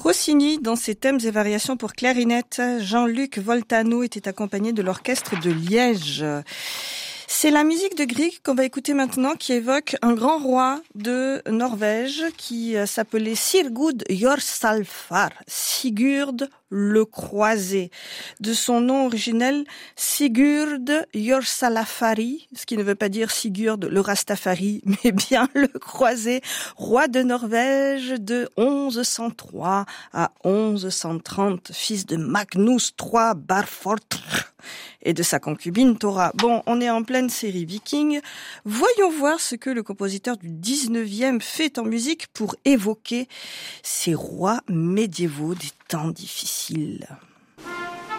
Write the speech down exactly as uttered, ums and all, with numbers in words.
Rossini, dans ses thèmes et variations pour clarinette, Jean-Luc Voltano était accompagné de l'orchestre de Liège. C'est la musique de Grieg qu'on va écouter maintenant qui évoque un grand roi de Norvège qui s'appelait Sigurd Jorsalfar, Sigurd le Croisé. De son nom originel, Sigurd Jorsalafari, ce qui ne veut pas dire Sigurd le Rastafari, mais bien le Croisé, roi de Norvège de onze cent trois à onze cent trente, fils de Magnus trois Barfotr et de sa concubine Thora. Bon, on est en pleine série viking. Voyons voir ce que le compositeur du dix-neuvième fait en musique pour évoquer ces rois médiévaux des temps difficiles.